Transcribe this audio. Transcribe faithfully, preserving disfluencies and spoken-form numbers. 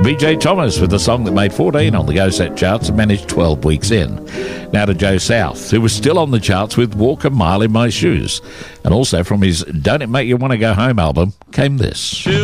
V J Thomas with a song that made fourteen on the Go Set charts and managed twelve weeks in. Now to Joe South, who was still on the charts with Walk a Mile in My Shoes. And also from his Don't It Make You Want to Go Home album came this. Shoes